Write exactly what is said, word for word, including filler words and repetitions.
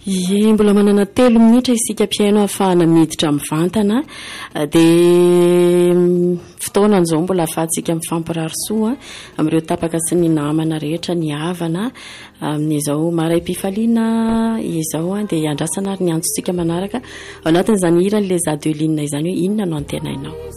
Ye mbola manana telo minitra isika mpiaino ahafahana miditra mivantana dia fotoana an'izao mbola ahafahantsika mifampirary soa amin'ireo tapaka sy ny namana rehetra ny havana amin'izao maraim-pifaliana izao dia andrasana ary ny antsontsika manaraka ao anatin'izany hira ilay zadoelinina izany hoe inona no antenainao.